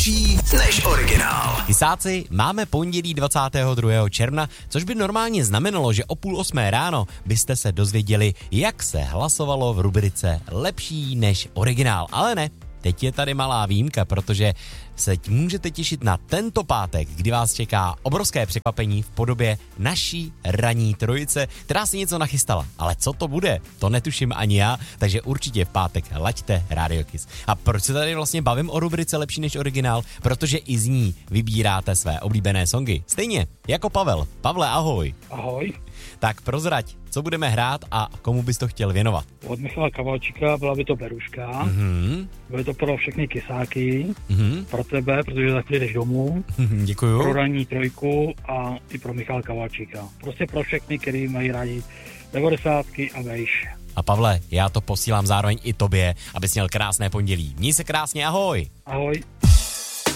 lepší než originál. Kysáci, máme pondělí 22. června, což by normálně znamenalo, že o 7:30 ráno byste se dozvěděli, jak se hlasovalo v rubrice Lepší než originál. Ale ne, teď je tady malá výjimka, protože se můžete těšit na tento pátek, kdy vás čeká obrovské překvapení v podobě naší ranní trojice, která si něco nachystala. Ale co to bude, to netuším ani já, takže určitě v pátek laďte Radio Kiss. A proč se tady vlastně bavím o rubrice Lepší než originál? Protože i z ní vybíráte své oblíbené songy. Stejně jako Pavel. Pavle, ahoj. Ahoj. Tak prozrať, co budeme hrát a komu bys to chtěl věnovat? Od Michala Kavalčíka byla by to Beruška. Bylo to pro všechny kysáky, pro tebe, protože za chvíli jdeš domů. Děkuju. Pro ranní trojku a i pro Michala Kavalčíka. Prostě pro všechny, kteří mají rádi 90 a vejš. A Pavle, já to posílám zároveň i tobě, abys měl krásné pondělí. Měj se krásně, ahoj. Ahoj.